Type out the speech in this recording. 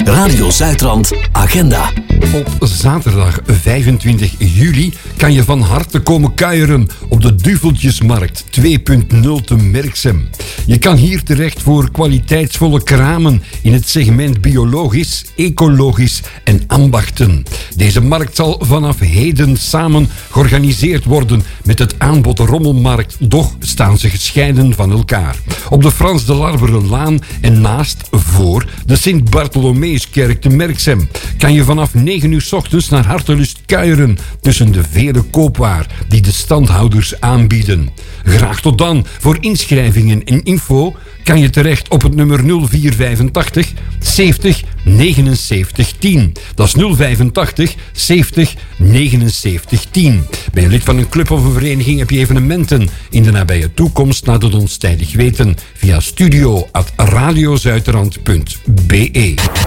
Radio Zuidrand Agenda. Op zaterdag 25 juli kan je van harte komen kuieren op de Duveltjesmarkt 2.0 te Merksem. Je kan hier terecht voor kwaliteitsvolle kramen in het segment biologisch, ecologisch en ambachten. Deze markt zal vanaf heden samen georganiseerd worden met het aanbod Rommelmarkt, doch staan ze gescheiden van elkaar. Op de Frans de Larverenlaan en naast voor de Sint-Bartholomeuskerk te Merksem kan je vanaf 9 uur 's ochtends naar hartelust kuieren tussen de vele koopwaar die de standhouders aanbieden. Graag tot dan. Voor inschrijvingen en info kan je terecht op het nummer 0485 70 79 10. Dat is 085 70 79 10. Ben je lid van een club of een vereniging, heb je evenementen in de nabije toekomst, laat het ons tijdig weten via studio@radiozuiderland.be.